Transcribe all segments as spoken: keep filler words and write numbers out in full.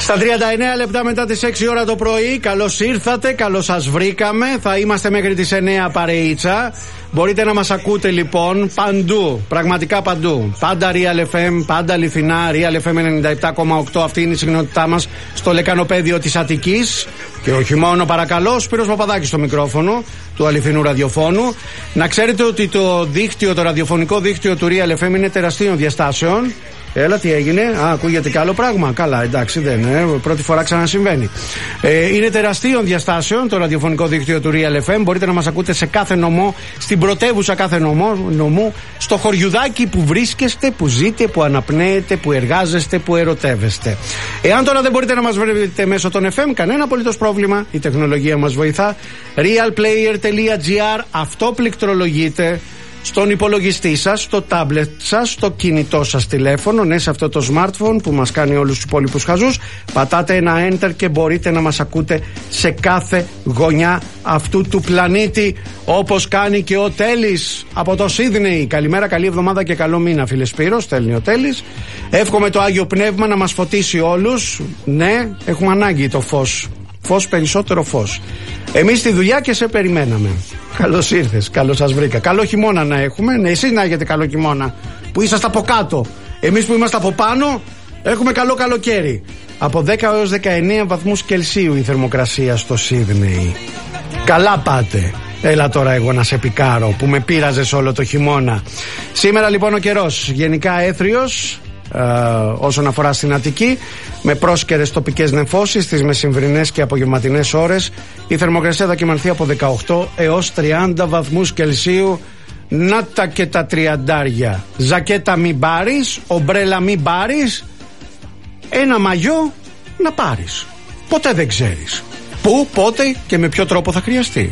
Στα τριάντα εννέα λεπτά μετά τις έξι ώρα το πρωί, καλώς ήρθατε, καλώς σας βρήκαμε. Θα είμαστε μέχρι τις εννέα παρεΐτσα. Μπορείτε να μας ακούτε λοιπόν παντού, πραγματικά παντού. Πάντα Real εφ εμ, πάντα αληθινά. Real εφ εμ ενενήντα επτά κόμμα οκτώ, αυτή είναι η συχνότητά μας στο λεκανοπέδιο της Αττικής. Και όχι μόνο, παρακαλώ, Σπύρος Παπαδάκης στο μικρόφωνο του αληθινού ραδιοφώνου. Να ξέρετε ότι το δίκτυο, το ραδιοφωνικό δίκτυο του Real εφ εμ είναι τεραστίων διαστάσεων. Έλα, τι έγινε? Α, ακούγεται κι άλλο πράγμα. Καλά, εντάξει, δεν είναι. Πρώτη φορά ξανασυμβαίνει. Ε, είναι τεραστίων διαστάσεων το ραδιοφωνικό δίκτυο του Real εφ εμ. Μπορείτε να μας ακούτε σε κάθε νομό, στην πρωτεύουσα κάθε νομό, νομού, στο χωριουδάκι που βρίσκεστε, που ζείτε, που αναπνέετε, που εργάζεστε, που ερωτεύεστε. Εάν τώρα δεν μπορείτε να μας βρείτε μέσω των εφ εμ, κανένα απολύτως πρόβλημα. Η τεχνολογία μας βοηθά. realplayer.gr, αυτό πληκτρολογείτε στον υπολογιστή σας, στο τάμπλετ σας, στο κινητό σας τηλέφωνο, ναι, σε αυτό το smartphone που μας κάνει όλους τους υπόλοιπους χαζούς. Πατάτε ένα enter και μπορείτε να μας ακούτε σε κάθε γωνιά αυτού του πλανήτη, όπως κάνει και ο Τέλης από το Σίδνεϊ. Καλημέρα, καλή εβδομάδα και καλό μήνα, φίλε Σπύρο, στέλνει ο Τέλης. Εύχομαι το Άγιο Πνεύμα να μας φωτίσει όλους. Ναι, έχουμε ανάγκη το φως. Φως, περισσότερο φως. Εμείς στη δουλειά και σε περιμέναμε. Καλώς ήρθες, καλώς σας βρήκα. Καλό χειμώνα να έχουμε. Ναι, εσείς να έχετε καλό χειμώνα που είσαστε από κάτω. Εμείς που είμαστε από πάνω έχουμε καλό καλοκαίρι. Από δέκα έως δεκαεννέα βαθμούς Κελσίου η θερμοκρασία στο Σίδνεϊ. Καλά πάτε. Έλα τώρα εγώ να σε πικάρω που με πείραζες όλο το χειμώνα. Σήμερα λοιπόν ο καιρός γενικά έθριος. Uh, όσον αφορά στην Αττική, με πρόσκαιρες τοπικές νεφώσεις στις μεσημβρινές και απογευματινές ώρες. Η θερμοκρασία θα κυμανθεί από δεκαοκτώ έως τριάντα βαθμούς Κελσίου. Να τα και τα τριαντάρια. Ζακέτα μην πάρεις, ομπρέλα μην πάρεις, ένα μαγιό να πάρεις. Ποτέ δεν ξέρεις πού, πότε και με ποιο τρόπο θα χρειαστεί.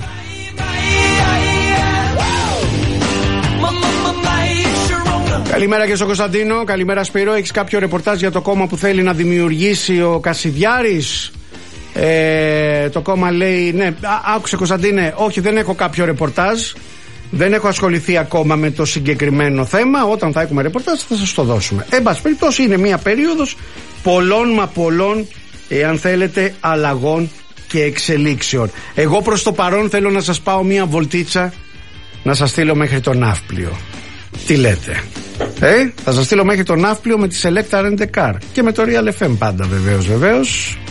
Καλημέρα και στον Κωνσταντίνο, καλημέρα Σπύρο. Έχεις κάποιο ρεπορτάζ για το κόμμα που θέλει να δημιουργήσει ο Κασιδιάρης? Ε, το κόμμα λέει, ναι, άκουσε Κωνσταντίνε, όχι, δεν έχω κάποιο ρεπορτάζ. Δεν έχω ασχοληθεί ακόμα με το συγκεκριμένο θέμα. Όταν θα έχουμε ρεπορτάζ θα σας το δώσουμε. Εν πάση περιπτώσει, είναι μια περίοδος πολλών μα πολλών, εάν θέλετε, αλλαγών και εξελίξεων. Εγώ προς το παρόν θέλω να σας πάω μια βολτίτσα, να σας στείλω μέχρι το Ναύπλιο. Τι λέτε? Ε, θα σας στείλω μέχρι το Ναύπλιο με τη Selecta Rent a Car και με το Real εφ εμ πάντα, βεβαίως, βεβαίως.